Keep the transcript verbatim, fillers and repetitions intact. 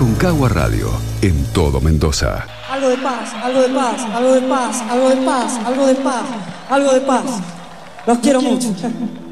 Aconcagua Radio, en todo Mendoza. Algo de paz, algo de paz, algo de paz, algo de paz, algo de paz, algo de paz. Los quiero mucho.